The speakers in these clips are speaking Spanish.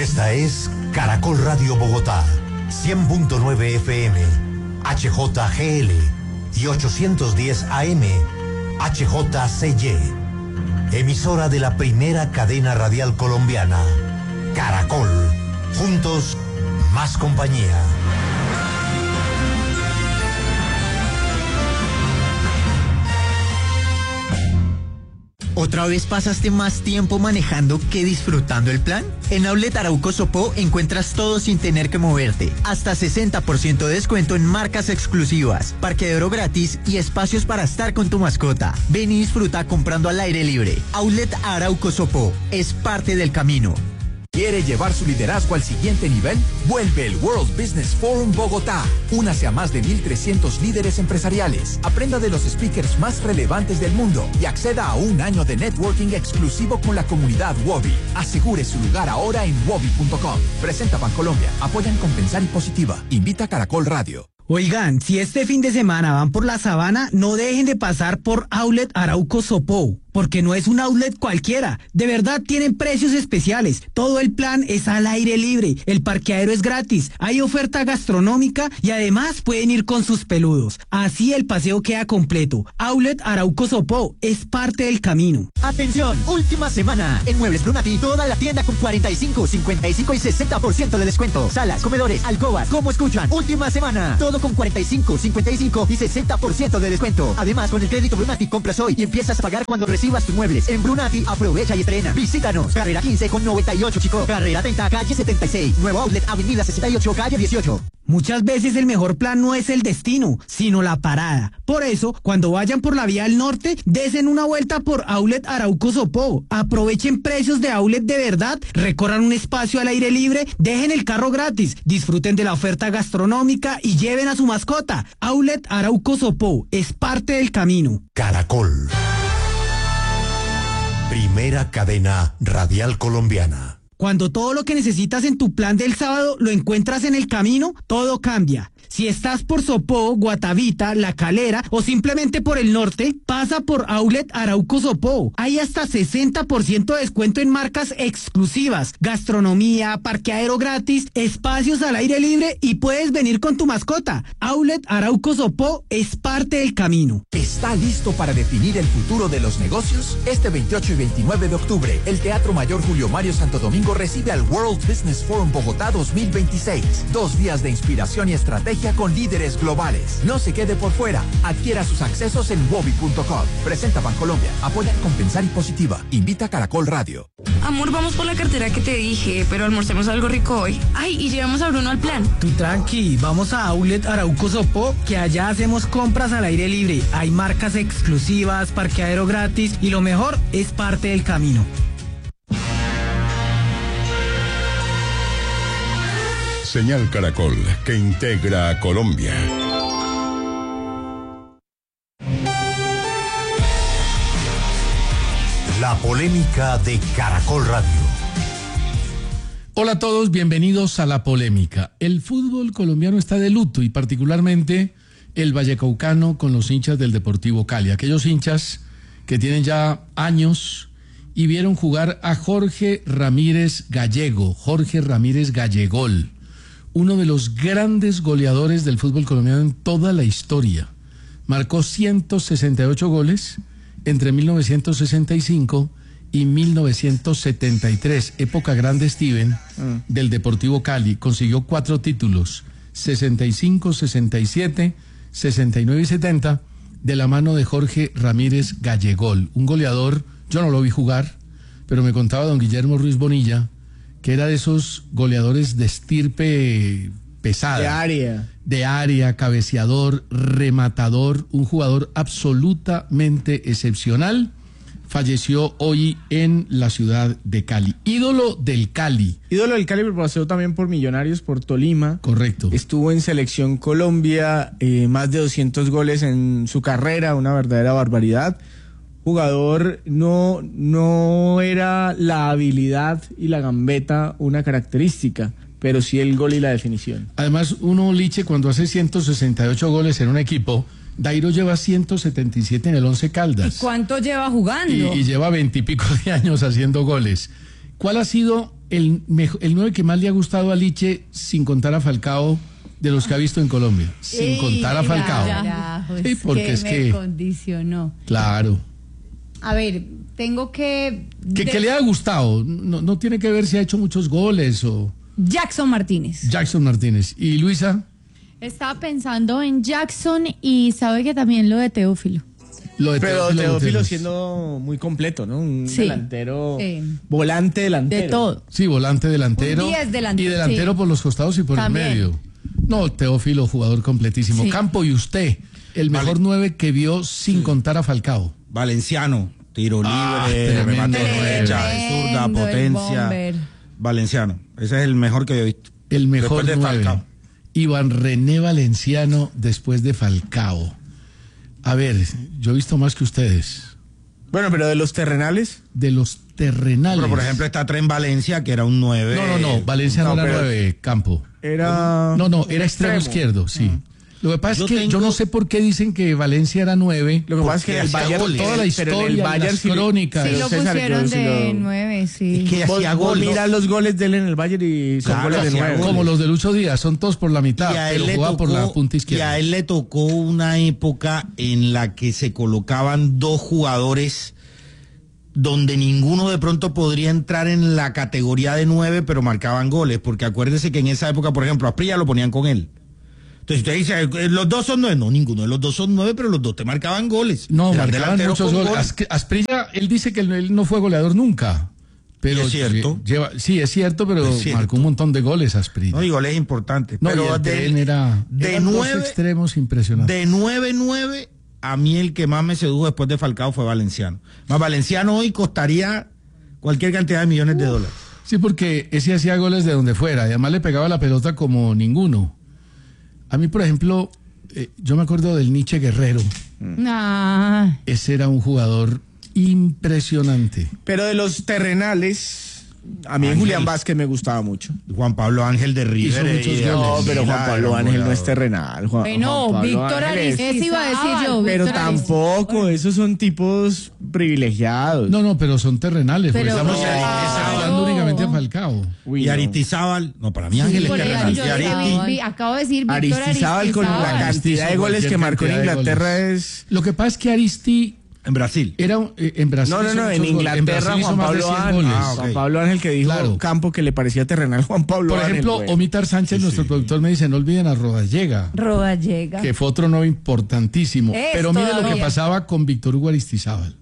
Esta es Caracol Radio Bogotá, 100.9 FM, HJGL y 810 AM, HJCY. Emisora de la primera cadena radial colombiana, Caracol. Juntos, más compañía. ¿Otra vez pasaste más tiempo manejando que disfrutando el plan? En Outlet Arauco Sopó encuentras todo sin tener que moverte. Hasta 60% de descuento en marcas exclusivas, parqueadero gratis y espacios para estar con tu mascota. Ven y disfruta comprando al aire libre. Outlet Arauco Sopó es parte del camino. ¿Quiere llevar su liderazgo al siguiente nivel? Vuelve el World Business Forum Bogotá. Únase a más de 1.300 líderes empresariales. Aprenda de los speakers más relevantes del mundo y acceda a un año de networking exclusivo con la comunidad Wobi. Asegure su lugar ahora en wobi.com. Presenta Bancolombia. Apoyan Compensar y Positiva. Invita Caracol Radio. Oigan, si este fin de semana van por la sabana, no dejen de pasar por Outlet Arauco Sopó, porque no es un outlet cualquiera. De verdad tienen precios especiales. Todo el plan es al aire libre. El parqueadero es gratis. Hay oferta gastronómica y además pueden ir con sus peludos. Así el paseo queda completo. Outlet Arauco Sopó es parte del camino. Atención, última semana. En Muebles Brunati, toda la tienda con 45, 55 y 60% de descuento. Salas, comedores, alcobas, ¿cómo escuchan? Última semana. Todo con 45, 55 y 60% de descuento. Además, con el crédito Brunati compras hoy y empiezas a pagar cuando recibas tus muebles. En Brunati, aprovecha y estrena. Visítanos. Carrera 15 con 98, Chico. Carrera 30, calle 76. Nuevo outlet, avenida 68, calle 18. Muchas veces el mejor plan no es el destino, sino la parada. Por eso, cuando vayan por la vía del norte, desen una vuelta por Outlet Arauco Sopó. Aprovechen precios de outlet de verdad, recorran un espacio al aire libre, dejen el carro gratis, disfruten de la oferta gastronómica y lleven a su mascota. Outlet Arauco Sopó es parte del camino. Caracol. Primera cadena radial colombiana. Cuando todo lo que necesitas en tu plan del sábado lo encuentras en el camino, todo cambia. Si estás por Sopó, Guatavita, La Calera o simplemente por el norte, pasa por Outlet Arauco Sopó. Hay hasta 60% de descuento en marcas exclusivas, gastronomía, parqueadero gratis, espacios al aire libre y puedes venir con tu mascota. Outlet Arauco Sopó es parte del camino. ¿Está listo para definir el futuro de los negocios? Este 28 y 29 de octubre, el Teatro Mayor Julio Mario Santo Domingo recibe al World Business Forum Bogotá 2026. 2 días de inspiración y estrategia con líderes globales. No se quede por fuera. Adquiera sus accesos en wobi.com. Presenta Bancolombia. Apoya Compensar y Positiva. Invita Caracol Radio. Amor, vamos por la cartera que te dije, pero almorcemos algo rico hoy. Ay, y llevamos a Bruno al plan. Tú tranqui, vamos a Outlet Arauco Sopó, que allá hacemos compras al aire libre. Hay marcas exclusivas, parqueadero gratis y lo mejor es parte del camino. Señal Caracol, que integra a Colombia. La polémica de Caracol Radio. Hola a todos, bienvenidos a La Polémica. El fútbol colombiano está de luto y particularmente el vallecaucano con los hinchas del Deportivo Cali. Aquellos hinchas que tienen ya años y vieron jugar a Jorge Ramírez Gallego, Jorge Ramírez Gallegol, uno de los grandes goleadores del fútbol colombiano en toda la historia. Marcó 168 goles entre 1965 y 1973, época grande, Steven, del Deportivo Cali. Consiguió 4 títulos, 65, 67, 69 y 70, de la mano de Jorge Ramírez Gallegol, un goleador. Yo no lo vi jugar, pero me contaba don Guillermo Ruiz Bonilla que era de esos goleadores de estirpe pesada. De área, cabeceador, rematador, un jugador absolutamente excepcional. Falleció hoy en la ciudad de Cali. Ídolo del Cali. Ídolo del Cali, pero pasó también por Millonarios, por Tolima. Correcto. Estuvo en Selección Colombia, más de 200 goles en su carrera, una verdadera barbaridad. Jugador, no era la habilidad y la gambeta una característica, pero sí el gol y la definición. Además, uno, Liche, cuando hace 168 goles en un equipo, Dairo lleva 177 en el Once Caldas. ¿Y cuánto lleva jugando? Y lleva 20 y pico de años haciendo goles. ¿Cuál ha sido el 9 que más le ha gustado a Liche, sin contar a Falcao, de los que ha visto en Colombia. Sin contar a Falcao. Carajos, Sí, porque es que... me condicionó. Claro. A ver, tengo que... Que le ha gustado. No tiene que ver si ha hecho muchos goles o... Jackson Martínez. Jackson Martínez. ¿Y Luisa? Estaba pensando en Jackson y sabe que también lo de Teófilo. Pero Teófilo siendo muy completo, ¿no? Un delantero, volante delantero. De todo. Sí, volante delantero. Un 10 delantero. Y delantero por los costados y por También. el medio. No, Teófilo, jugador completísimo. Sí. Campo, y usted, el mejor 9 que vio sin contar a Falcao. Valenciano, tiro libre, remate de derecha, de zurda, potencia. Valenciano, ese es el mejor que yo he visto. El mejor después de 9. Falcao. Iván René Valenciano después de Falcao. A ver, yo he visto más que ustedes. Bueno, pero de los terrenales. De los terrenales. Pero por ejemplo está Tren Valencia, que era un 9. No, Valencia no era 9, Campo. Era... No, era extremo izquierdo, sí. Lo que pasa es que yo no sé por qué dicen que Valencia era 9. Lo que pasa es que el Bayern, toda la historia, las crónicas. Sí, lo pusieron de 9, sí. Es que hacía Vos goles. mira los goles de él en el Bayern y son Claro, goles de hacía 9. goles. Como los de Lucho Díaz, son todos por la mitad, Y a él pero le jugaba por la punta Y izquierda. a él le tocó una época en la que se colocaban dos jugadores donde ninguno de pronto podría entrar en la categoría de 9, pero marcaban goles, porque acuérdese que en esa época, por ejemplo, a Asprilla lo ponían con él. Entonces usted dice, los dos son 9, no, ninguno de los dos son 9, pero los dos te marcaban goles. No, Eran marcaban delanteros muchos con goles. gol. Asprilla, él dice que él no fue goleador nunca. Pero ¿Y es cierto? Sí, es cierto, pero Es cierto. marcó un montón de goles Asprilla. No, y goles importantes. No, pero y el tren eran dos 9, extremos impresionantes. de 9-9, a mí el que más me sedujo después de Falcao fue Valenciano. Más Valenciano hoy costaría cualquier cantidad de millones de dólares. Sí, porque ese hacía goles de donde fuera, y además le pegaba la pelota como ninguno. A mí, por ejemplo, yo me acuerdo del Nietzsche Guerrero. Ah, Ese era un jugador impresionante. Pero de los terrenales, a mí Ángel. Julián Vázquez me gustaba mucho. Juan Pablo Ángel de River. muchos y de goles. No, Argentina, pero Juan Pablo era un Ángel no es goleador. terrenal. Juan Pablo Víctor Ángel es- Aristizábal. eso iba a decir yo. Pero Víctor Aristizábal. tampoco, esos son tipos privilegiados. No, pero son terrenales. porque Pero estamos no. hablando únicamente de Falcao. Uy, Y no. Aristizábal, no, para mí Ángel es por eso terrenal. yo Y Aristi, Acabo de decir Víctor Aristizábal con la Aristizábal. cantidad de goles que marcó en Cantidad de Inglaterra goles. es... Lo que pasa es que Aristi en Brasil. era en Brasil. No, hizo en muchos goles. Inglaterra Brasil hizo Juan más de Pablo 100 Ángel. goles. Ah, ok. Juan Pablo Ángel que dijo Claro. Campo que le parecía terrenal Juan Pablo Por Ángel. ejemplo, güey. Omitar Sánchez, nuestro productor, me dice, no olviden a Rodallega, Rodallega. que fue otro nombre importantísimo. Es Pero mire lo que todavía. pasaba con Víctor Hugo Aristizábal.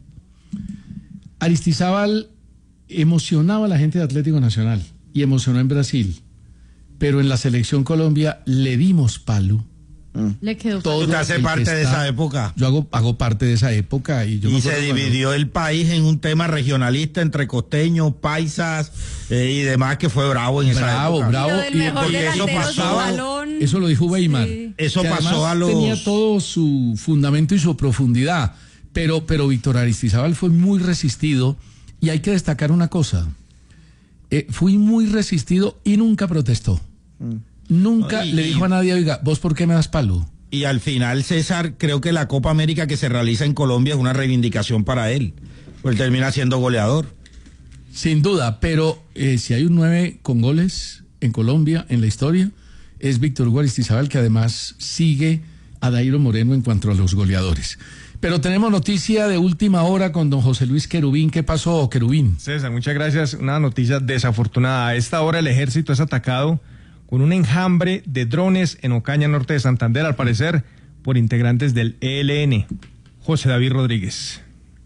Aristizábal emocionaba a la gente de Atlético Nacional y emocionó en Brasil. Pero en la selección Colombia le dimos palo. le quedó. Todo Usted hace el que parte de está- esa época. Yo hago parte de esa época y yo me Y se acuerdo cuando- dividió el país en un tema regionalista entre costeños, paisas y demás, que fue bravo en esa época. Bravo. Y lo del mejor porque eso delantero sin pasaba- balón. Eso lo dijo Weimar. Sí. Eso Que pasó además a los... tenía todo su fundamento y su profundidad. Pero Víctor Aristizábal fue muy resistido y hay que destacar una cosa. Fui muy resistido y nunca protestó. Nunca Y- le dijo a nadie, oiga, ¿vos por qué me das palo? Y al final, César, creo que la Copa América que se realiza en Colombia es una reivindicación para él. Pues él termina siendo goleador. Sin duda, pero si hay un 9 con goles en Colombia, en la historia, es Víctor Hugo Aristizábal, que además sigue a Dairo Moreno en cuanto a los goleadores. Pero tenemos noticia de última hora con don José Luis Querubín. ¿Qué pasó, Querubín? César, muchas gracias. Una noticia desafortunada. A esta hora el ejército es atacado con un enjambre de drones en Ocaña, norte de Santander, al parecer por integrantes del ELN. José David Rodríguez.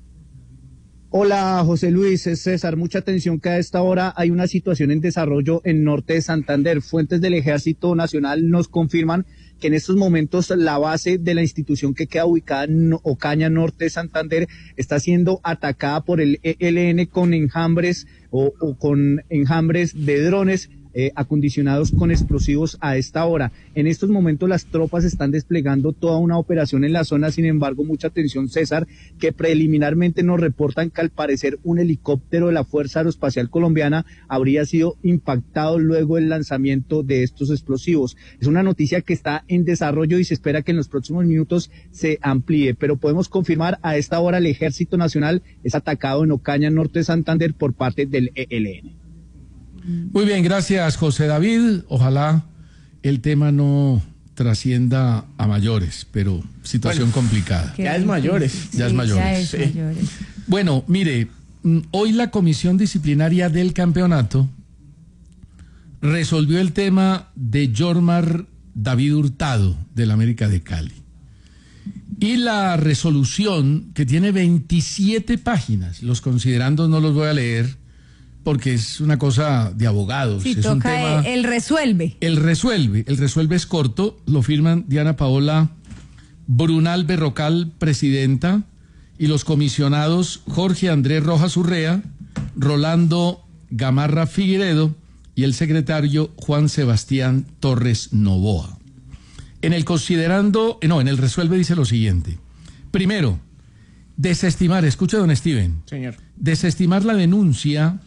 Hola José Luis, es César, mucha atención que a esta hora hay una situación en desarrollo en norte de Santander. Fuentes del Ejército Nacional nos confirman que en estos momentos la base de la institución que queda ubicada en Ocaña, norte de Santander, está siendo atacada por el ELN con enjambres o con enjambres de drones acondicionados con explosivos a esta hora. En estos momentos las tropas están desplegando toda una operación en la zona, sin embargo, mucha atención, César, que preliminarmente nos reportan que al parecer un helicóptero de la Fuerza Aeroespacial Colombiana habría sido impactado luego del lanzamiento de estos explosivos. Es una noticia que está en desarrollo y se espera que en los próximos minutos se amplíe, pero podemos confirmar a esta hora el Ejército Nacional es atacado en Ocaña, norte de Santander, por parte del ELN. Muy bien, gracias José David. Ojalá el tema no trascienda a mayores, pero situación complicada. Ya es mayores. Ya es mayores. Bueno, mire, hoy la comisión disciplinaria del campeonato resolvió el tema de Jormar David Hurtado del América de Cali. Y la resolución, que tiene 27 páginas, los considerandos no los voy a leer porque es una cosa de abogados. Sí, es toca un tema, el resuelve. El resuelve es corto, lo firman Diana Paola Brunal Berrocal, presidenta, y los comisionados Jorge Andrés Rojas Urrea, Rolando Gamarra Figueredo y el secretario Juan Sebastián Torres Novoa. En el resuelve dice lo siguiente. Primero, desestimar, escuche don Steven. Señor. Desestimar la denuncia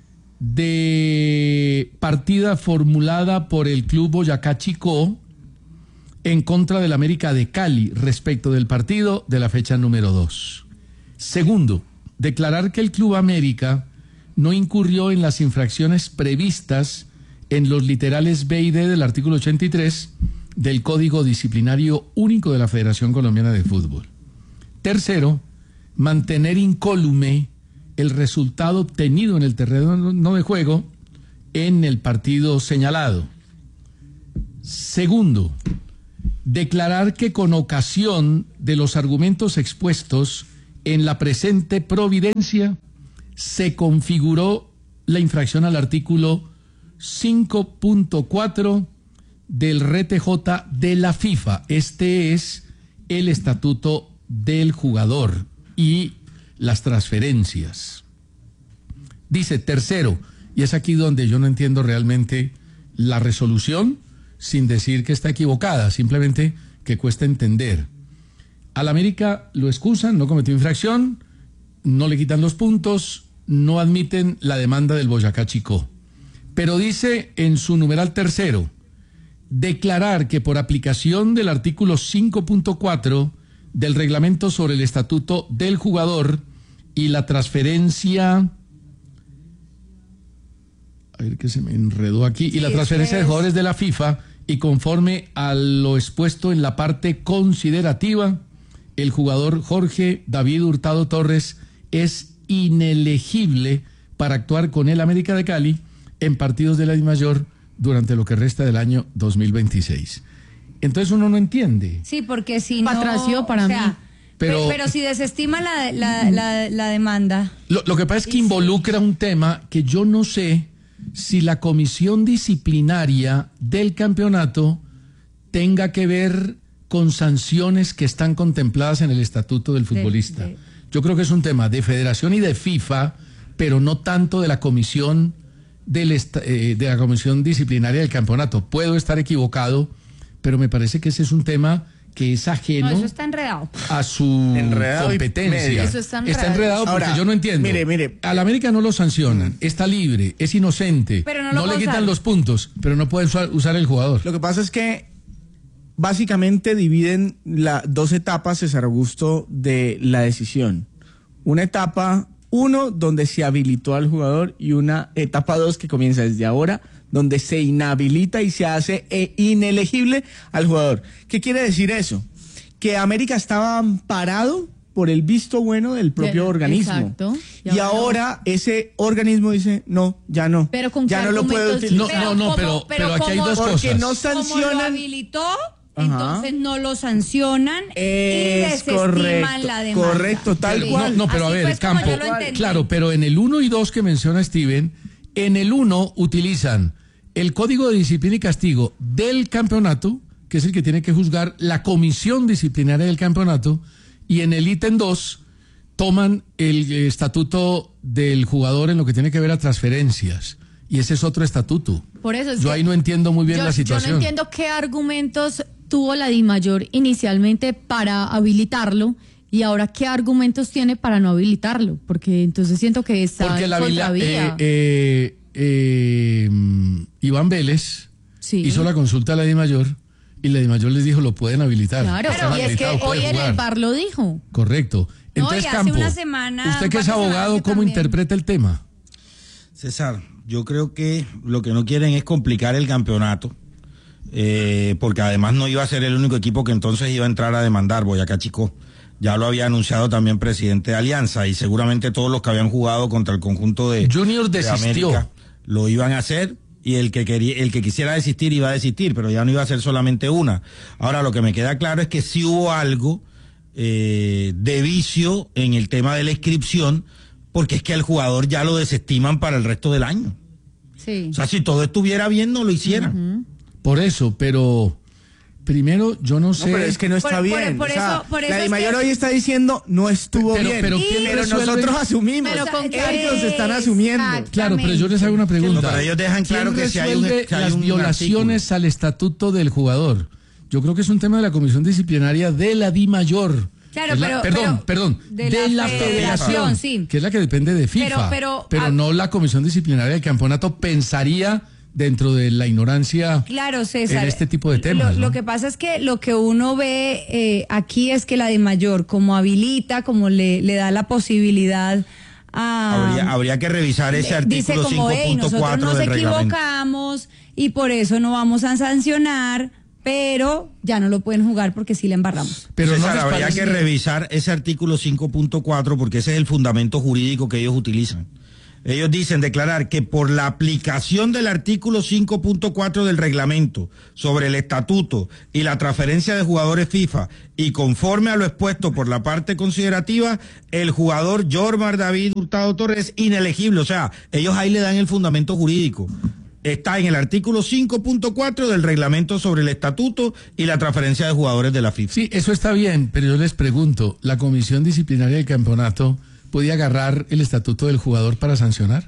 de partida formulada por el Club Boyacá Chicó en contra del América de Cali respecto del partido de la fecha número 2. Segundo, declarar que el Club América no incurrió en las infracciones previstas en los literales B y D del artículo 83 del Código Disciplinario Único de la Federación Colombiana de Fútbol. Tercero, mantener incólume el resultado obtenido en el terreno de juego en el partido señalado. Segundo, declarar que con ocasión de los argumentos expuestos en la presente providencia se configuró la infracción al artículo 5.4 del RTJ de la FIFA. Este es el estatuto del jugador y las transferencias. Dice tercero, y es aquí donde yo no entiendo realmente la resolución, sin decir que está equivocada, simplemente que cuesta entender. Al América lo excusan, no cometió infracción, no le quitan los puntos, no admiten la demanda del Boyacá Chicó. Pero dice en su numeral tercero, declarar que por aplicación del artículo 5.4 del reglamento sobre el estatuto del jugador y la transferencia, a ver que se me enredó aquí, y la transferencia de jugadores de la FIFA, y conforme a lo expuesto en la parte considerativa, el jugador Jorge David Hurtado Torres es inelegible para actuar con el América de Cali en partidos de la DIMAYOR durante lo que resta del año 2026. Entonces uno no entiende. Sí, porque si Patracio no, para mí. Pero si desestima la demanda. Lo que pasa es que involucra un tema que yo no sé si la comisión disciplinaria del campeonato tenga que ver con sanciones que están contempladas en el estatuto del futbolista. Yo creo que es un tema de federación y de FIFA, pero no tanto de la comisión de la comisión disciplinaria del campeonato. Puedo estar equivocado, pero me parece que ese es un tema que es ajeno eso está enredado. a su competencia. Eso está enredado porque ahora, yo no entiendo. Mire. Al América no lo sancionan, está libre, es inocente, pero no le quitan los puntos, pero no pueden usar el jugador. Lo que pasa es que básicamente dividen dos etapas, César Augusto, de la decisión. Una etapa 1 donde se habilitó al jugador y una etapa 2 que comienza desde ahora, donde se inhabilita y se hace inelegible al jugador. ¿Qué quiere decir eso? Que América estaba amparado por el visto bueno del propio organismo. Exacto. Y ahora ese organismo dice, no, ya no. Pero con ya no lo puedo utilizar. Pero aquí hay dos cosas. Porque no sancionan. Como lo habilitó, entonces no lo sancionan y desestiman la demanda. Correcto, tal cual. No, pero Así a ver, pues como Campo, yo lo entendí. claro, pero en el 1 y 2 que menciona Steven, en el 1 utilizan el Código de Disciplina y Castigo del campeonato, que es el que tiene que juzgar la comisión disciplinaria del campeonato, y en el ítem 2 toman el estatuto del jugador en lo que tiene que ver a transferencias, y ese es otro estatuto. Por eso yo ahí no entiendo muy bien la situación. Yo no entiendo qué argumentos tuvo la DIMAYOR inicialmente para habilitarlo y ahora qué argumentos tiene para no habilitarlo, porque entonces siento que está en contravía. Iván Vélez hizo la consulta a la DIMAYOR y la DIMAYOR les dijo lo pueden habilitar. Claro, y es que hoy en el VAR lo dijo. Correcto. Entonces, hace Campo, una semana usted que es abogado, ¿cómo interpreta el tema? César, yo creo que lo que no quieren es complicar el campeonato, porque además no iba a ser el único equipo que entonces iba a entrar a demandar. Boyacá Chicó ya lo había anunciado también presidente de Alianza, y seguramente todos los que habían jugado contra el conjunto de Junior desistió. De América lo iban a hacer, y el que quisiera desistir iba a desistir, pero ya no iba a ser solamente una. Ahora, lo que me queda claro es que sí hubo algo de vicio en el tema de la inscripción, porque es que al jugador ya lo desestiman para el resto del año. Sí. O sea, si todo estuviera bien, no lo hicieran. Por eso, pero primero, yo no sé. No, pero es que no está bien. Por eso la DIMAYOR hoy está diciendo no estuvo bien. Pero nosotros asumimos. Pero ellos están asumiendo. Claro, pero yo les hago una pregunta. No, pero ellos dejan claro que si hay las violaciones al estatuto del jugador. Yo creo que es un tema de la comisión disciplinaria de la DIMAYOR. Claro, perdón, de la federación, sí. Que es la que depende de FIFA, pero no la comisión disciplinaria del campeonato pensaría dentro de la ignorancia, claro, César, en este tipo de temas. Lo que pasa es que lo que uno ve aquí es que la DIMAYOR, como habilita, como le da la posibilidad a... Habría que revisar ese artículo 5.4 nosotros nos del reglamento. equivocamos y por eso no vamos a sancionar, pero ya no lo pueden jugar porque sí le embarramos. Pero César, habría que revisar ese artículo 5.4 porque ese es el fundamento jurídico que ellos utilizan. Ellos dicen declarar que por la aplicación del artículo 5.4 del reglamento sobre el estatuto y la transferencia de jugadores FIFA y conforme a lo expuesto por la parte considerativa, el jugador Jormar David Hurtado Torres es inelegible. O sea, ellos ahí le dan el fundamento jurídico. Está en el artículo 5.4 del reglamento sobre el estatuto y la transferencia de jugadores de la FIFA. Sí, eso está bien, pero yo les pregunto, ¿la comisión disciplinaria del campeonato podía agarrar el estatuto del jugador para sancionar?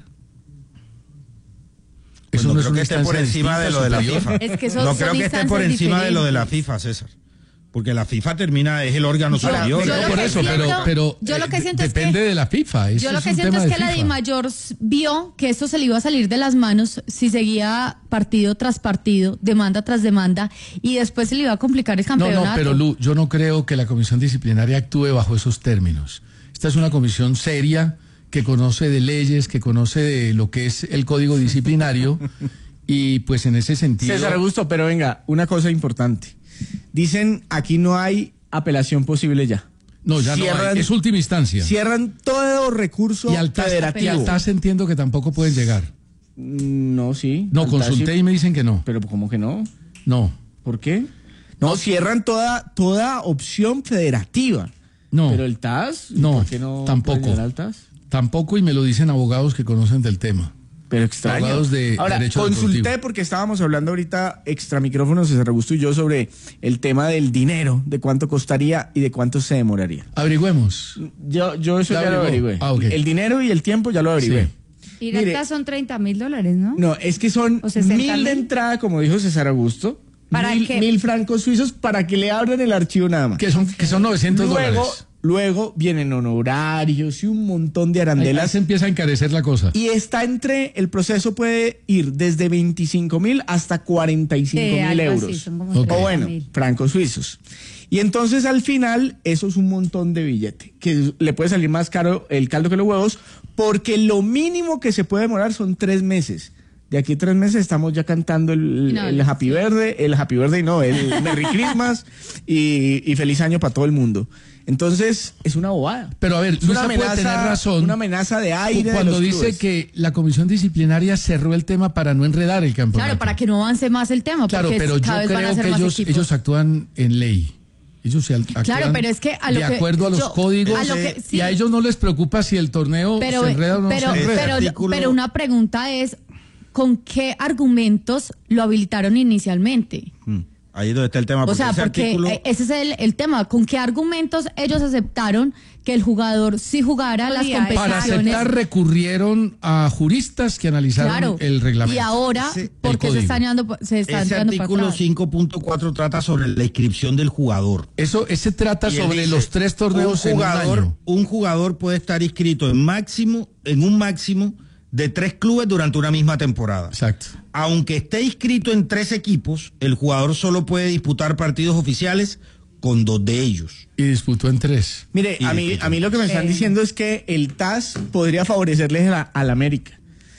Pues no creo que esté por encima de lo de la FIFA. Es que no creo que esté por encima de lo de la FIFA, César. Porque la FIFA es el órgano superior. Por eso, pero yo lo que siento depende de la FIFA. Yo lo que siento es que la DIMAYOR vio que esto se le iba a salir de las manos si seguía partido tras partido, demanda tras demanda, y después se le iba a complicar el campeonato. No, pero Lu, yo no creo que la comisión disciplinaria actúe bajo esos términos. Esta es una comisión seria que conoce de leyes, que conoce de lo que es el código disciplinario, y pues en ese sentido... César Augusto, pero venga, una cosa importante. Dicen, aquí no hay apelación posible ya. No, ya no hay. Es última instancia. Cierran todo recurso federativo. Y al TAS entiendo que tampoco pueden llegar. No, sí. No, consulté y me dicen que no. ¿Pero cómo que no? No. ¿Por qué? No, cierran toda opción federativa. No. Pero el TAS, no, ¿por qué no tampoco. Al TAS? Tampoco, y me lo dicen abogados que conocen del tema. Pero extraño. Abogados de Ahora, derecho consulté deportivo. porque estábamos hablando ahorita extra micrófonos, César Augusto y yo, sobre el tema del dinero, de cuánto costaría y de cuánto se demoraría. Averigüemos. Yo eso ya lo averigüé. Okay. El dinero y el tiempo ya lo averigüé. Sí. Y ahorita son $30,000, ¿no? No, es que son 1.000 de entrada, como dijo César Augusto. ¿Para qué? 1.000 francos suizos para que le abran el archivo nada más. Que son $900. Luego vienen honorarios y un montón de arandelas. Ahí se empieza a encarecer la cosa. Y el proceso puede ir desde 25.000 hasta 45.000 euros. O bueno, francos suizos. Y entonces al final, eso es un montón de billete, que le puede salir más caro el caldo que los huevos, porque lo mínimo que se puede demorar son 3 meses. De aquí a 3 meses estamos ya cantando el Happy Birthday, el Merry Christmas y feliz año para todo el mundo. Entonces, es una bobada. Pero a ver, Luisa puede tener razón. Una amenaza de aire cuando de los dice que la comisión disciplinaria cerró el tema para no enredar el campeonato. Claro, para que no avance más el tema. Claro, porque pero yo cada vez van a creo ser que ellos actúan en ley. Ellos actúan claro, pero es que de acuerdo a los códigos, y a ellos no les preocupa si el torneo se enreda o no se enreda. Pero una pregunta es, ¿con qué argumentos lo habilitaron inicialmente? Ahí es donde está el tema. O sea, porque ese es el tema. ¿Con qué argumentos ellos aceptaron que el jugador sí jugara las competiciones? Para aceptar recurrieron a juristas que analizaron el reglamento. Y ahora, ¿por qué se están llevando para atrás? Ese artículo 5.4 trata sobre la inscripción del jugador. Ese trata sobre los 3 torneos en un año. Un jugador puede estar inscrito en un máximo de 3 clubes durante una misma temporada. Exacto. Aunque esté inscrito en 3 equipos, el jugador solo puede disputar partidos oficiales con 2 de ellos. Y disputó en 3. Mire, a mí lo que me están diciendo es que el TAS podría favorecerles al América.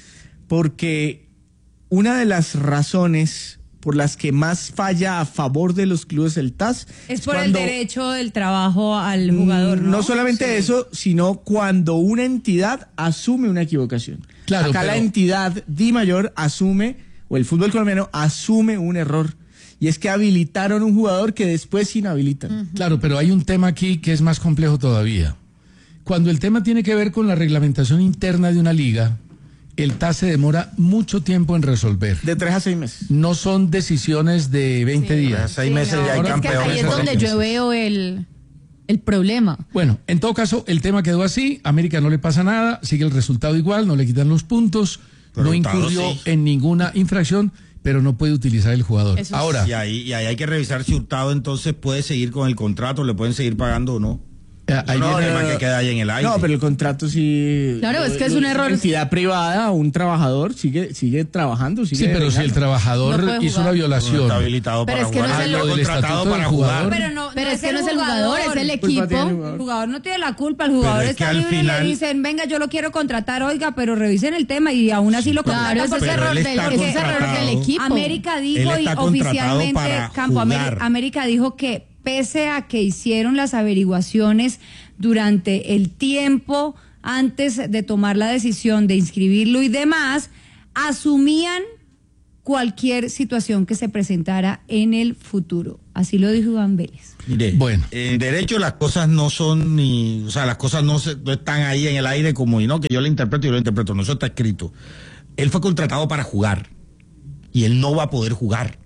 porque una de las razones por las que más falla a favor de los clubes el TAS es por el derecho del trabajo al jugador, ¿no? No solamente eso, sino cuando una entidad asume una equivocación. Claro, acá la entidad DIMAYOR asume, o el fútbol colombiano asume un error, y es que habilitaron un jugador que después inhabilitan. Claro, pero hay un tema aquí que es más complejo todavía. Cuando el tema tiene que ver con la reglamentación interna de una liga, el TAS se demora mucho tiempo en resolver. De 3 a 6 meses. No son decisiones de 20 días. 6 meses ya hay campeones. Ahí es donde yo veo el problema. Bueno, en todo caso, el tema quedó así. América no le pasa nada, sigue el resultado igual, no le quitan los puntos, no incurrió en ninguna infracción, pero no puede utilizar el jugador. Ahora. Y ahí hay que revisar si Hurtado entonces puede seguir con el contrato, le pueden seguir pagando o no. Ahí no, que queda ahí en el aire. No, pero el contrato sí. Claro, es que es un error. Entidad privada, un trabajador sigue trabajando. Sí, pero si el trabajador hizo una violación. No está habilitado pero para es que jugar. No es el contratado para jugar. Pero es que no es el jugador, es el equipo. El jugador no tiene la culpa, el jugador está libre y le dicen, venga, yo lo quiero contratar, oiga, pero revisen el tema y aún así lo contratan. Claro, es error del equipo. América dijo y oficialmente América dijo que pese a que hicieron las averiguaciones durante el tiempo antes de tomar la decisión de inscribirlo y demás, asumían cualquier situación que se presentara en el futuro. Así lo dijo Iván Vélez. Mire, bueno, en derecho las cosas no son ni, o sea, las cosas no están ahí en el aire como, y no, que yo lo interpreto y lo interpreto, no, eso está escrito. Él fue contratado para jugar y él no va a poder jugar.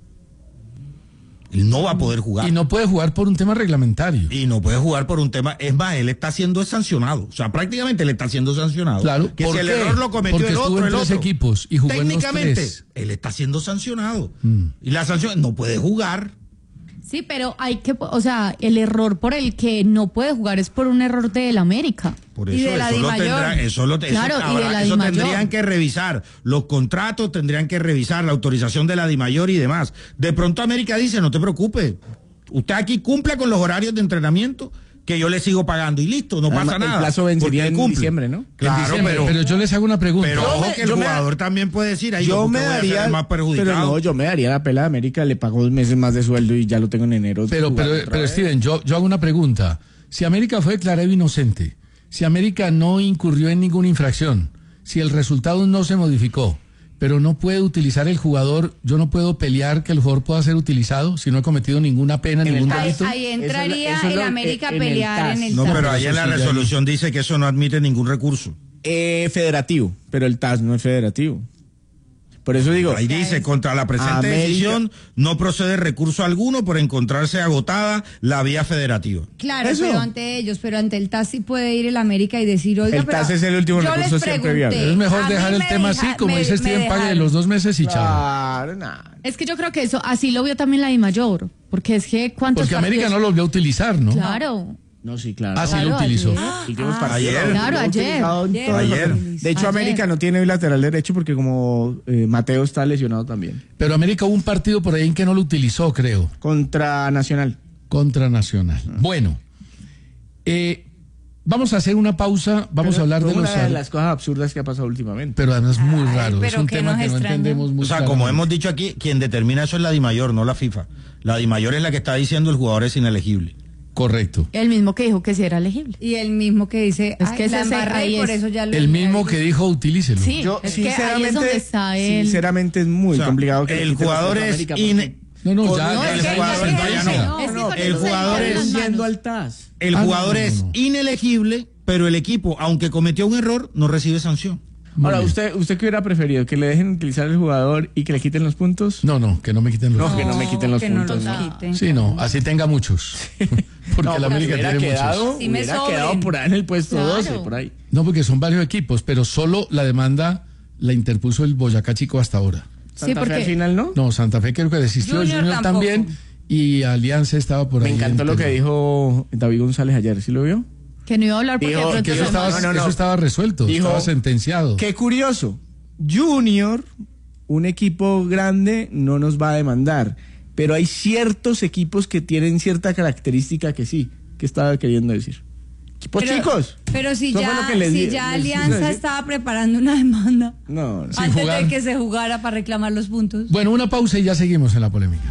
Él no va a poder jugar. Y no puede jugar por un tema reglamentario. Y no puede jugar por un tema... Es más, él está siendo sancionado. O sea, prácticamente él está siendo sancionado. Claro. Que si el error lo cometió el otro, el otro. Equipos y jugó técnicamente, en los 3. Él está siendo sancionado. Y la sanción... No puede jugar. Sí, pero hay que... O sea, el error por el que no puede jugar es por un error del América. Por eso, y de la DIMAYOR. Eso tendrían que revisar. Los contratos tendrían que revisar, la autorización de la DIMAYOR y demás. De pronto América dice, no te preocupes, usted aquí cumple con los horarios de entrenamiento que yo le sigo pagando y listo, no pasa nada. El plazo vencería en diciembre, ¿no? Claro, pero yo les hago una pregunta. Pero ojo que el jugador también puede decir, ahí yo me daría más perjudicado. Pero no, yo me daría la pela de América, le pago 2 meses más de sueldo y ya lo tengo en enero. Pero Steven, yo hago una pregunta. Si América fue declarado inocente, si América no incurrió en ninguna infracción, si el resultado no se modificó, pero no puede utilizar el jugador, yo no puedo pelear que el jugador pueda ser utilizado si no he cometido ninguna pena, ningún delito. Ahí entraría el América a pelear en el TAS. No, TAS. pero ahí en la resolución dice que eso no admite ningún recurso. Federativo, pero el TAS no es federativo. Por eso digo, ahí dice, contra la presente decisión no procede recurso alguno por encontrarse agotada la vía federativa. Claro, pero ante el TAS sí puede ir el América y decir, oiga, el TAS es el último recurso siempre viable. Es mejor dejar el tema así, como dice Steven, pague de los 2 meses y chao. Es que yo creo que eso, así lo vio también la DIMAYOR, porque es que Porque América no lo volvió a utilizar, ¿no? Claro. No, sí, claro. Así lo utilizó. Ayer. Claro, ayer. De hecho, América no tiene lateral derecho porque como Mateo está lesionado también. Pero América hubo un partido por ahí en que no lo utilizó, creo. Contra Nacional. Bueno, vamos a hacer una pausa, vamos a hablar de una de las cosas absurdas que ha pasado últimamente. Pero además muy raro, es un tema que no entendemos mucho. O sea, como hemos dicho aquí, quien determina eso es la DIMAYOR, no la FIFA. La DIMAYOR es la que está diciendo el jugador es inelegible. Correcto. El mismo que dijo que sí era elegible. Y el mismo que dice, es que por eso ya el mismo que dijo utilícelo. Sí, yo es que ahí es donde está sinceramente es muy complicado que el jugador es el jugador es yendo al TAS. El jugador es inelegible, pero el equipo, aunque cometió un error, no recibe sanción. Ahora, ¿usted qué hubiera preferido? ¿Que le dejen utilizar el jugador y que le quiten los puntos? No, que no me quiten los puntos. No, que no me quiten los puntos. Sí, no, así tenga muchos. Porque la América tiene muchos. Hubiera quedado por ahí en el puesto 12, por ahí. No, porque son varios equipos, pero solo la demanda la interpuso el Boyacá Chico hasta ahora. ¿Santa Fe al final no? No, Santa Fe creo que desistió, Junior también, y Alianza estaba por ahí. Me encantó lo que dijo David González ayer, ¿sí lo vio? Que no iba a hablar porque eso estaba resuelto, dijo, estaba sentenciado. Qué curioso, Junior, un equipo grande, no nos va a demandar, pero hay ciertos equipos que tienen cierta característica que sí, que estaba queriendo decir. equipos chicos. Pero si ya Alianza estaba preparando una demanda antes de que se jugara para reclamar los puntos. Bueno, una pausa y ya seguimos en la polémica.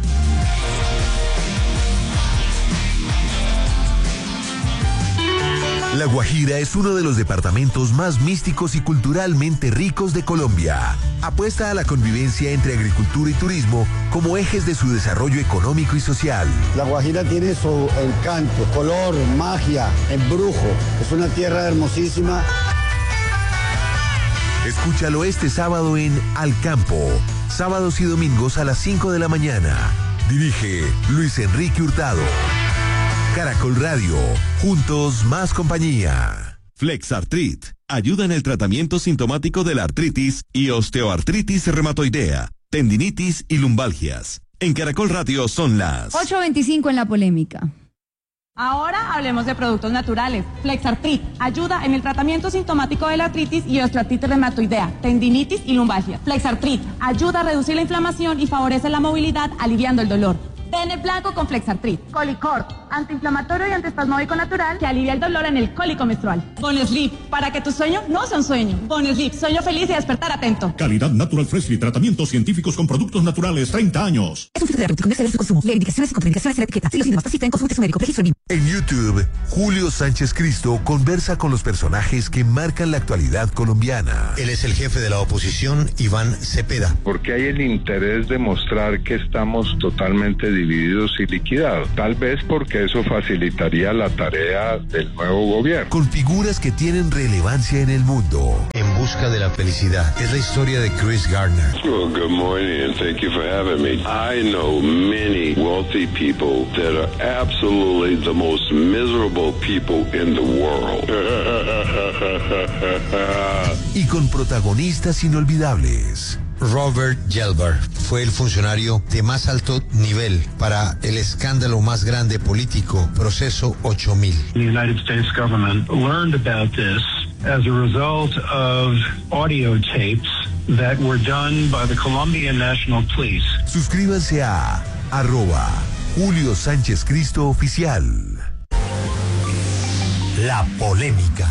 La Guajira es uno de los departamentos más místicos y culturalmente ricos de Colombia. Apuesta a la convivencia entre agricultura y turismo como ejes de su desarrollo económico y social. La Guajira tiene su encanto, color, magia, embrujo. Es una tierra hermosísima. Escúchalo este sábado en Al Campo. Sábados y domingos a las 5 de la mañana. Dirige Luis Enrique Hurtado. Caracol Radio, juntos más compañía. Flexartrit ayuda en el tratamiento sintomático de la artritis y osteoartritis reumatoidea, tendinitis y lumbalgias. En Caracol Radio son las 8:25 en la polémica. Ahora hablemos de productos naturales. Flexartrit ayuda en el tratamiento sintomático de la artritis y osteoartritis reumatoidea, tendinitis y lumbalgias. Flexartrit ayuda a reducir la inflamación y favorece la movilidad, aliviando el dolor. Pene blanco con Flexartrit. Colicort, antiinflamatorio y antiespasmódico natural que alivia el dolor en el cólico menstrual. Bonesleep, para que tu sueño no sea un sueño. Bonesleep, sueño feliz y despertar atento. Calidad Natural Freshly, tratamientos científicos con productos naturales, 30 años. Es un sitio terapéutico, no exceder su consumo. Leer indicaciones y contraindicaciones en la etiqueta. Si los síntomas persisten, consulte a su médico. En YouTube, Julio Sánchez Cristo conversa con los personajes que marcan la actualidad colombiana. Él es el jefe de la oposición, Iván Cepeda. Porque hay el interés de mostrar que estamos totalmente divididos y liquidados. Tal vez porque eso facilitaría la tarea del nuevo gobierno. Con figuras que tienen relevancia en el mundo. En busca de la felicidad. Es la historia de Chris Gardner. Well, good morning and thank you for having me. I know many wealthy people that are absolutely the most miserable people in the world. Y con protagonistas inolvidables. Robert Gelbar fue el funcionario de más alto nivel para el escándalo más grande político, Proceso 8000. The United States government learned about this as a result of audio tapes that were done by the Colombian National Police. Suscríbanse a @Julio Sánchez Cristo Oficial. La polémica.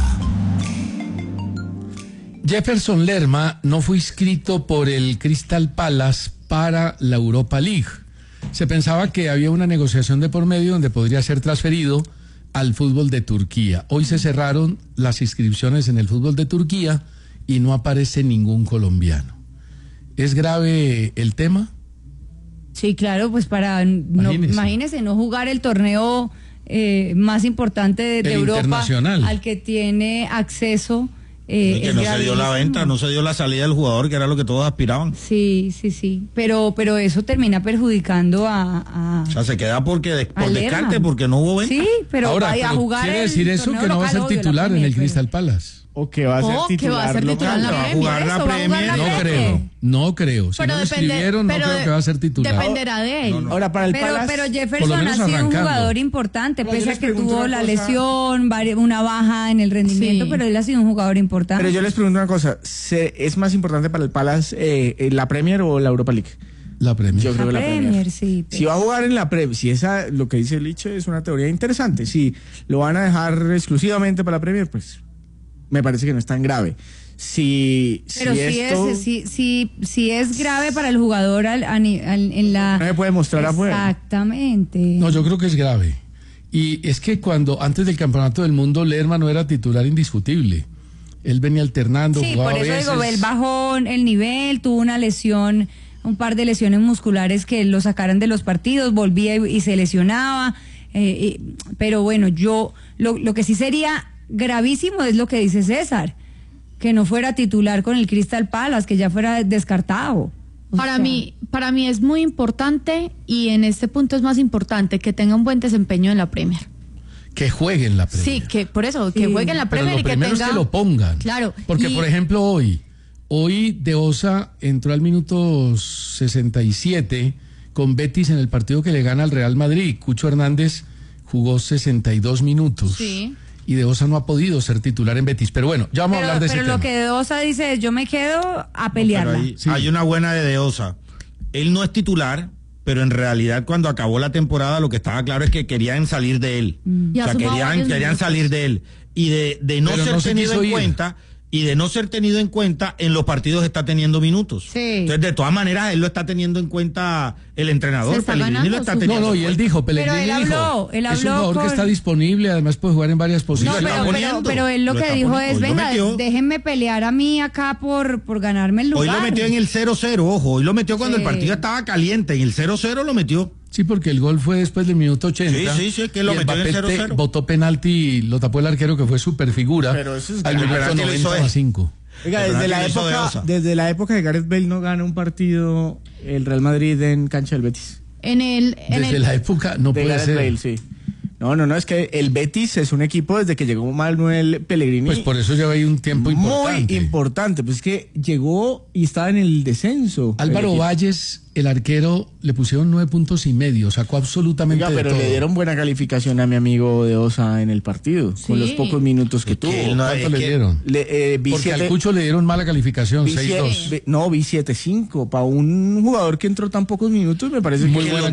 Jefferson Lerma no fue inscrito por el Crystal Palace para la Europa League. Se pensaba que había una negociación de por medio donde podría ser transferido al fútbol de Turquía. Hoy se cerraron las inscripciones en el fútbol de Turquía y no aparece ningún colombiano. ¿Es grave el tema? Sí, claro, pues imagínese no jugar el torneo más importante de Europa al que tiene acceso. Que no se dio la venta, no se dio la salida del jugador, que era lo que todos aspiraban. Sí. Pero eso termina perjudicando a o sea, se queda por descarte, porque no hubo venta. Sí, pero ahora, vaya a jugar. ¿Quiere decir eso que no va a ser titular en el Crystal Palace? O que va a ser titular en la Premier. Jugar la Premier. No creo. Si no lo escribieron, no creo que va a ser titular. Dependerá de él. No. Ahora, para el Palace, pero Jefferson ha sido un jugador importante, pese a que tuvo la lesión, una baja en el rendimiento, pero él ha sido un jugador importante. Pero yo les pregunto una cosa, ¿es más importante para el Palace la Premier o la Europa League? La Premier. Yo creo que la Premier. Sí. Si va a jugar en la Premier, si esa, lo que dice Licho es una teoría interesante, si lo van a dejar exclusivamente para la Premier, pues me parece que no es tan grave. Pero si es grave para el jugador en la... No se puede mostrar afuera. Exactamente. No, yo creo que es grave. Y es que antes del Campeonato del Mundo, Lerma no era titular indiscutible. Él venía alternando, jugaba por eso digo, él bajó el nivel, tuvo una lesión, un par de lesiones musculares que lo sacaran de los partidos, volvía y se lesionaba. Pero bueno, lo que sí sería gravísimo es lo que dice César, que no fuera titular con el Crystal Palace, que ya fuera descartado. Para mí es muy importante, y en este punto es más importante, que tenga un buen desempeño en la Premier. Que juegue en la Premier. Sí, que juegue en la Premier. Pero lo primero es que lo pongan. Claro. Porque, por ejemplo, hoy De Osa entró al minuto 67 con Betis en el partido que le gana al Real Madrid. Cucho Hernández jugó 62 minutos. Sí. Y De Osa no ha podido ser titular en Betis. Pero bueno, ya vamos a hablar de ese tema. Pero lo que De Osa dice es, yo me quedo a pelearla. Hay una buena de Osa. Él no es titular, pero en realidad cuando acabó la temporada lo que estaba claro es que querían salir de él. O sea, querían salir de él. Y de no ser tenido en cuenta... Y de no ser tenido en cuenta, en los partidos está teniendo minutos. Sí. Entonces, de todas maneras, él lo está teniendo en cuenta el entrenador. Pellegrini lo está teniendo. No, y él dijo, Pellegrini dijo, es un jugador que está disponible, además puede jugar en varias posiciones. Pero él lo que dijo es, venga, déjenme pelear a mí acá por ganarme el lugar. Hoy lo metió en el 0-0, ojo, hoy lo metió cuando el partido estaba caliente, en el 0-0 lo metió. Sí, porque el gol fue después del minuto 80. Sí, que lo metió en el 0-0. Botó penalti y lo tapó el arquero, que fue super figura. Pero eso es al minuto 90+5. Oiga, desde la época de Gareth Bale no gana un partido el Real Madrid en cancha del Betis. Desde la época no puede ser. Bale, sí. No, es que el Betis es un equipo desde que llegó Manuel Pellegrini. Pues por eso lleva ahí un tiempo importante. Muy importante, pues es que llegó y estaba en el descenso. Álvaro Valles, el arquero, le pusieron 9.5 puntos, sacó absolutamente de todo. Pero le dieron buena calificación a mi amigo de Osa en el partido, con los pocos minutos que tuvo. ¿Cuánto le dieron? Porque al Cucho le dieron mala calificación, 6.2. No, vi 7.5. Para un jugador que entró tan pocos minutos, me parece que los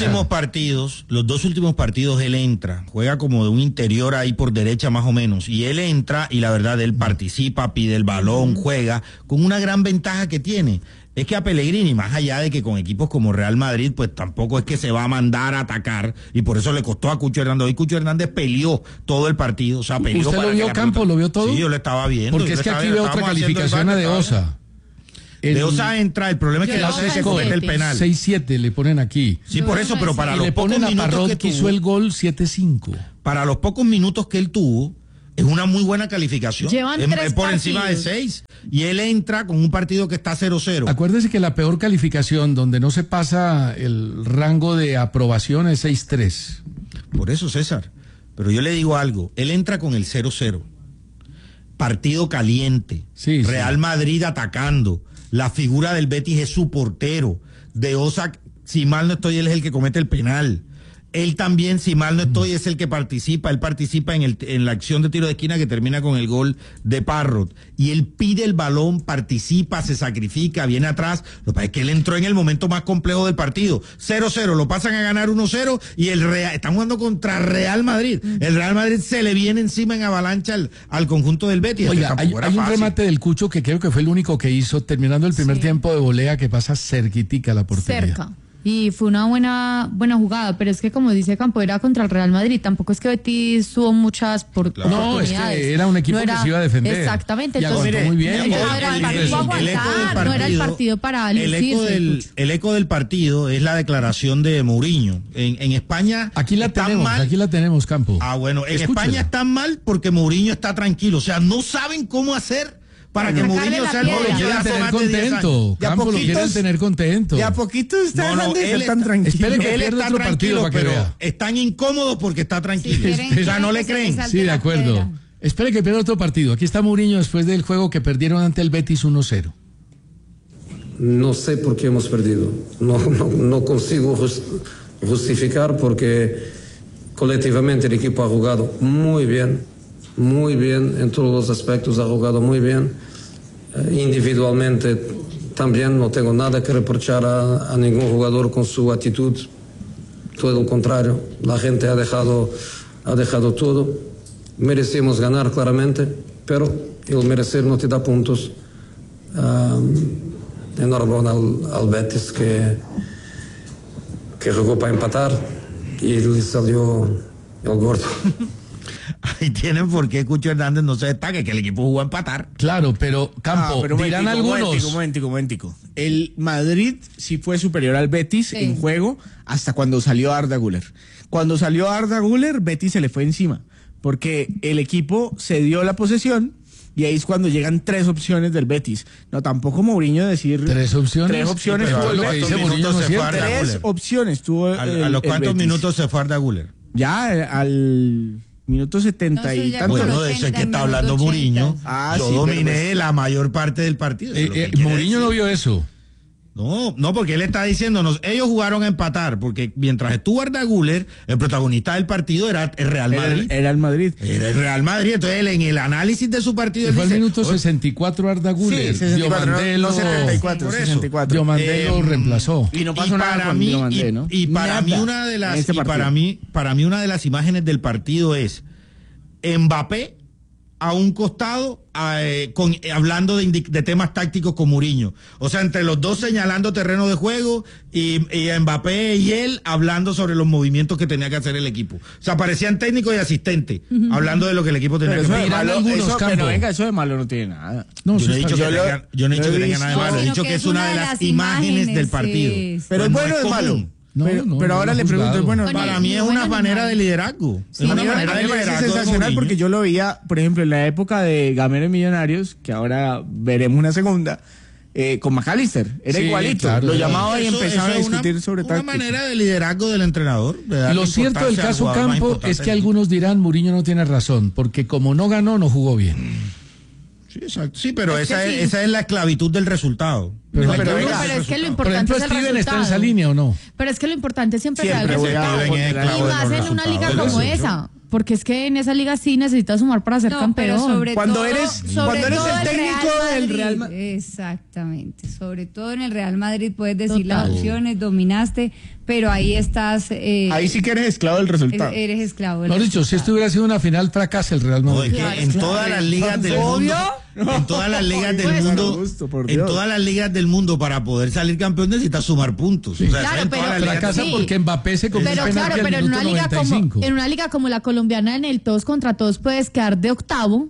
dos últimos partidos él entra, juega como de un interior ahí por derecha más o menos, y él entra y la verdad él participa, pide el balón, juega, con una gran ventaja que tiene. Es que a Pellegrini, más allá de que con equipos como Real Madrid, pues tampoco es que se va a mandar a atacar, y por eso le costó a Cucho Hernández. Hoy Cucho Hernández peleó todo el partido, o sea, peleó. ¿Usted lo vio, Campo? ¿Lo vio todo? Sí, yo lo estaba viendo. Porque es que aquí veo otra calificación a De Osa. De Osa entra, el problema es que De Osa se comete el penal. 6.7 le ponen aquí. Sí, por eso, pero para los pocos minutos que hizo el gol, 7.5. Para los pocos minutos que él tuvo, es una muy buena calificación. Llevan 3 es por encima de 6. Y él entra con un partido que está 0-0. Acuérdese que la peor calificación, donde no se pasa el rango de aprobación, es 6.3. Por eso, César. Pero yo le digo algo. Él entra con el 0-0. Partido caliente. Sí, Real Madrid atacando. La figura del Betis es su portero. De Osa, si mal no estoy, él es el que comete el penal. Él también, si mal no estoy, es el que participa. Él participa en la acción de tiro de esquina que termina con el gol de Parrot. Y él pide el balón, participa, se sacrifica, viene atrás. Lo que pasa es que él entró en el momento más complejo del partido. 0-0, lo pasan a ganar 1-0 y están jugando contra Real Madrid. El Real Madrid se le viene encima en avalancha al conjunto del Betis. Oiga, hay un remate del Cucho que creo que fue el único que hizo, terminando el primer tiempo de volea, que pasa cerquitica a la portería. Cerca. Y fue una buena jugada, pero es que como dice Campo, era contra el Real Madrid, tampoco es que Betis tuvo muchas oportunidades. No, es que era un equipo que se iba a defender. Exactamente. Y aguantó muy bien. No era el partido para lucirse. El eco del partido es la declaración de Mourinho. En España aquí la tenemos, Campo. Bueno, en España están mal porque Mourinho está tranquilo, o sea, no saben cómo hacer para que Mourinho sea el lo quieren tener contento. Campo lo quieren tener contento. De a poquito está tan tranquilo. Espere que pierda otro partido para que vea. Están incómodos porque está tranquilo. O sea, no le creen. Sí, de acuerdo. Espere que pierda otro partido. Aquí está Mourinho después del juego que perdieron ante el Betis 1-0. No sé por qué hemos perdido. No consigo justificar porque colectivamente el equipo ha jugado muy bien en todos los aspectos, ha jugado muy bien. Individualmente también no tengo nada que reprochar a ningún jugador con su actitud, todo lo contrario, la gente ha dejado todo. Merecemos ganar claramente, pero el merecer no te da puntos. Enhorabuena al Betis que jugó para empatar y le salió el gordo. Ahí tienen por qué Cucho Hernández no se destaque, que el equipo jugó a empatar. Claro, pero Campo, dirán algunos. Momentico. El Madrid sí fue superior al Betis en juego hasta cuando salió Arda Güler. Cuando salió Arda Güler, Betis se le fue encima, porque el equipo se dio la posesión y ahí es cuando llegan 3 opciones del Betis. No, tampoco Mourinho decir... 3 opciones. 3 opciones tuvo el Betis. 3 opciones tuvo ¿A los cuántos minutos se fue Arda Güler? Ya al... Minuto 70 y tanto. Bueno, de eso es que está hablando Mourinho. Yo dominé la mayor parte del partido. Mourinho no vio eso. No, porque él está diciéndonos, ellos jugaron a empatar, porque mientras estuvo Arda Güler, el protagonista del partido era el Real Madrid. Era el Madrid. Era el Real Madrid. Entonces él, en el análisis de su partido... Fue al minuto 64 Arda Güler. Sí, 64, no 74, 64. Diomandé lo reemplazó. Y no pasó nada con Diomandé, ¿no? Y para mí una de las para mí una de las imágenes del partido es Mbappé a un costado hablando de temas tácticos con Mourinho. O sea, entre los dos señalando terreno de juego y Mbappé y él hablando sobre los movimientos que tenía que hacer el equipo. O sea, parecían técnicos y asistentes hablando de lo que el equipo tenía que hacer. Pero venga, eso de malo no tiene nada. No, yo no he dicho que tenga nada de malo. He dicho que es una de las imágenes del partido. Pero es bueno o es malo. Pero ahora le pregunto, bueno, para mí es una manera de liderazgo. Es una manera de liderazgo sensacional porque yo lo veía, por ejemplo, en la época de Gamero y Millonarios, que ahora veremos una segunda, con McAllister. Era igualito. Claro, lo llamaba y empezaba a discutir sobre táctica. Una manera de liderazgo del entrenador. Lo cierto del caso Campo es que algunos dirán, Mourinho no tiene razón, porque como no ganó, no jugó bien. Sí, exacto. Sí, pero esa es la esclavitud del resultado. Pero es que lo importante es el Steven está en esa línea, ¿o no? Pero es que lo importante siempre es el resultado. Y más en una liga como esa. Porque es que en esa liga sí necesitas sumar para ser campeón. Cuando eres el técnico del Real Madrid. Exactamente. Sobre todo en el Real Madrid puedes decir las opciones, dominaste, pero ahí estás... ahí sí que eres esclavo del resultado. Eres esclavo del resultado. Dicho, si esto hubiera sido una final, fracasa el Real Madrid. No, es que en todas las ligas del mundo... En todas las ligas del mundo, en todas las ligas del mundo, para poder salir campeón necesitas sumar puntos. Sí. O sea, claro, pero fracasa porque Mbappé se convierte en penalti al minuto 95. En una liga como la colombiana, en el todos contra todos puedes quedar de octavo.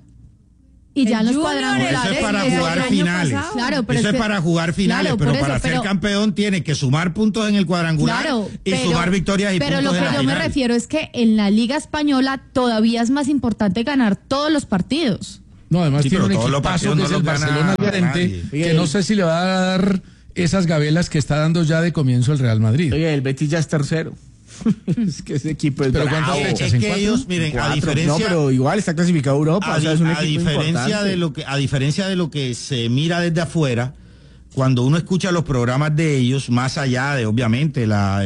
Y ya en los cuadrangulares. Eso es para jugar finales. Claro, pero eso es para jugar finales, pero para ser campeón tiene que sumar puntos en el cuadrangular y sumar victorias y puntos en la final. Pero lo que yo me refiero es que en la Liga Española todavía es más importante ganar todos los partidos. No, además tiene un equipazo que es el Barcelona frente, que no sé si le va a dar esas gabelas que está dando ya de comienzo el Real Madrid. Oye, el Betis ya es tercero. Es que ese equipo es pero ¿cuántas fechas? Es que ellos, miren, a diferencia... No, pero igual está clasificado Europa, a diferencia de lo que se mira desde afuera, cuando uno escucha los programas de ellos, más allá de, obviamente, la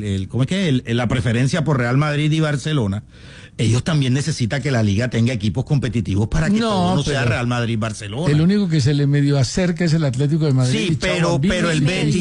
preferencia por Real Madrid y Barcelona, ellos también necesitan que la liga tenga equipos competitivos para que todo no sea Real Madrid y Barcelona. El único que se le medio acerca es el Atlético de Madrid. Sí, pero el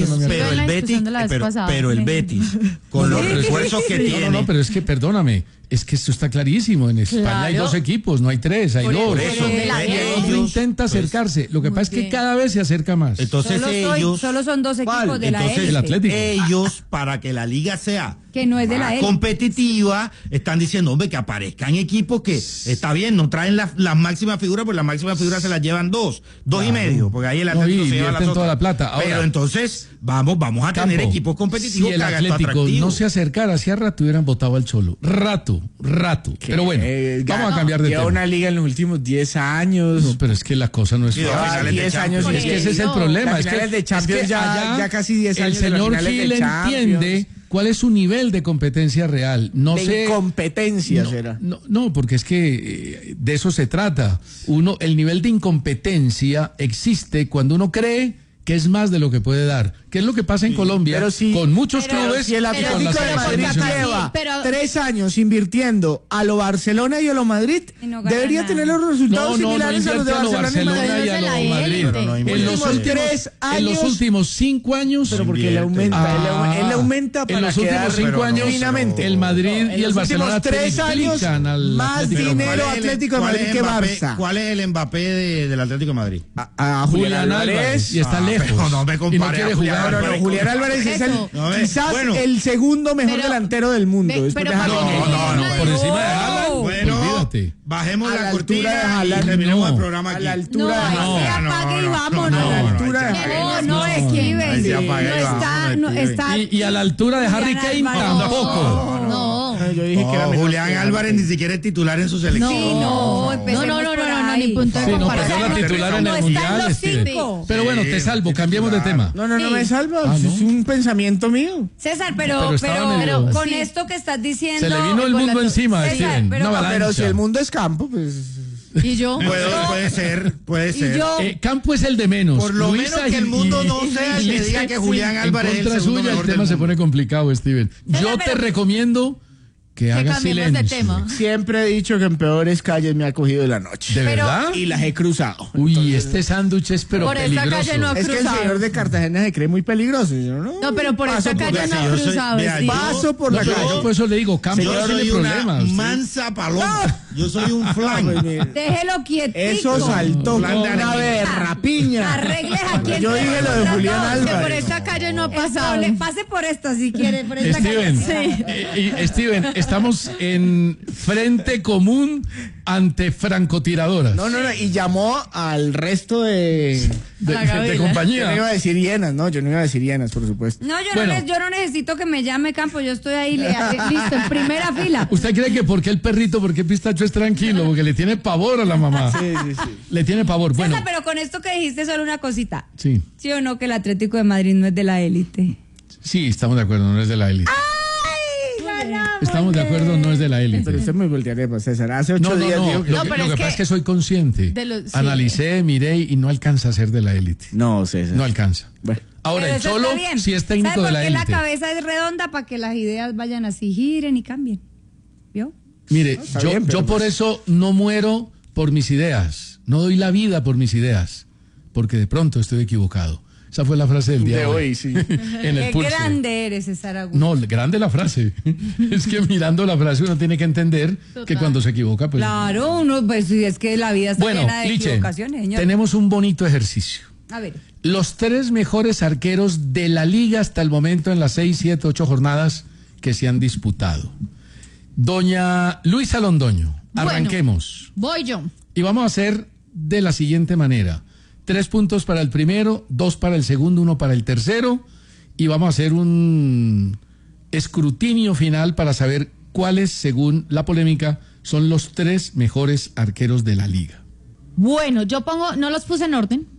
Betis, con los refuerzos que tiene. No, pero es que, perdóname, es que esto está clarísimo. En España hay 2 equipos, no hay 3, hay 2. Por eso, ellos intenta acercarse. Lo que pasa es que cada vez se acerca más. Entonces solo son 2 equipos de la élite. El Atlético. Ellos, para que la liga sea que no es de la competitiva, están diciendo, hombre, que aparezcan equipos que, está bien, no traen las máximas figuras, pues las máximas figuras se las llevan 2 y medio, porque ahí el Atlético se lleva toda la plata. Ahora, pero entonces, vamos a tener equipos competitivos que hagan esto atractivo. Si el Atlético no se acercara, hacía rato hubieran votado al Cholo. Rato. Pero bueno, vamos a cambiar de tema. Lleva una liga en los últimos 10 años. No, pero es que la cosa no es fácil. 10 años. Es que ese es el problema. Es que de Champions ya casi 10 años. El señor Gil entiende cuál es su nivel de competencia real. Incompetencia será. No, porque es que de eso se trata. El nivel de incompetencia existe cuando uno cree que es más de lo que puede dar. ¿Qué es lo que pasa en Colombia con muchos clubes y el Atlético de Madrid lleva 3 años invirtiendo a lo Barcelona y a lo Madrid? Debería tener los resultados similares a los de Barcelona y a lo Madrid. En los últimos 5 años... Pero porque él aumenta para en los últimos 5 años el Madrid y el Barcelona 3 años más dinero Atlético de Madrid que Barça. ¿Cuál es el Mbappé del Atlético de Madrid? A Julián Álvarez. Y está lejos. No me compare a Julián Álvarez. Julián Álvarez es quizás el segundo mejor delantero del mundo. No, por encima de Haaland. Bueno, olvídate. Bajemos la cortina y terminemos el programa aquí. A la altura de Haaland. Apague y vámonos. A la altura de Haaland. No, esquiven. No está. Y a la altura de Harry Kane tampoco. No. Yo dije que era Julián Álvarez ni siquiera es titular en su selección. No, ni punto de comparación. No, la titular en el Mundial. Pero bueno, te salvo, cambiemos de tema. No me salva, es un pensamiento mío. César, pero con esto que estás diciendo... Se le vino el mundo encima, Steven. Pero si el mundo es campo, pues... ¿Y yo? Puede ser. Campo es el de menos. Por lo Luisa menos que el mundo no sea el que diga que Julián Álvarez es el segundo suya, mejor el tema del se mundo. pone complicado, Steven. Yo te recomiendo que hagas silencio. De tema. Siempre he dicho que en peores calles me ha cogido la noche. ¿De verdad? Y las he cruzado. Uy, Entonces, este sándwich es pero por peligroso. esta calle no ha es que el señor de Cartagena se cree muy peligroso. Yo, no, pero por esta calle no ha cruzado. Paso por la calle. Yo por eso le digo, Campo, Yo soy una mansa paloma. Yo soy un flan. Déjelo quietico. Eso saltó con una rapiña. Arregles aquí. Yo dije lo de Julián Álvarez. Que por esta calle no ha pasado. Pase por esta si quiere. Por esta Steven, calle. Steven, estamos en frente común ante francotiradoras. No, y llamó al resto de compañía. Yo no iba a decir hienas, por supuesto. No, yo no necesito que me llame Campo, yo estoy ahí listo, en primera fila. ¿Usted cree que por qué el perrito, por qué Pistacho es tranquilo? Porque le tiene pavor a la mamá. Sí. Le tiene pavor. Bueno. César, pero con esto que dijiste solo una cosita. Sí. ¿Sí o no que el Atlético de Madrid no es de la élite? Sí, estamos de acuerdo, no es de la élite. Estamos de acuerdo, no es de la élite. Pero usted me voltearía, pues César. Hace 8 días dijo que... Lo que pasa es que soy consciente. Analicé, miré y no alcanza a ser de la élite. No, César. No alcanza. Bueno. Ahora, el Cholo sí es técnico de la élite. ¿Sabe por qué la cabeza es redonda? Para que las ideas vayan así, giren y cambien. ¿Vio? Mire, yo por eso no muero por mis ideas. No doy la vida por mis ideas. Porque de pronto estoy equivocado. Esa fue la frase del día de hoy. Sí. En el Qué pulso. grande eres, César Augusto. No, grande la frase. Es que mirando la frase uno tiene que entender que cuando se equivoca, pues... Claro, pues es que la vida está llena de equivocaciones, señor. Tenemos un bonito ejercicio. A ver. Los 3 mejores arqueros de la liga hasta el momento en las 6, 7, 8 jornadas que se han disputado. Doña Luisa Londoño, arranquemos. Voy yo. Y vamos a hacer de la siguiente manera. 3 puntos para el primero, 2 para el segundo, 1 para el tercero. Y vamos a hacer un escrutinio final para saber cuáles, según la polémica, son los 3 mejores arqueros de la liga. Bueno, yo pongo, no los puse en orden,